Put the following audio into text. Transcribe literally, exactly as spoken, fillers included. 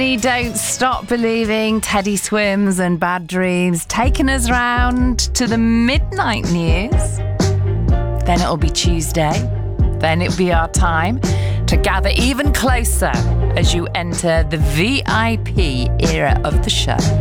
Don't Stop Believing, Teddy Swims and Bad Dreams, taking us round to the midnight news. Then it'll be Tuesday. Then it'll be our time to gather even closer as you enter the V I P era of the show.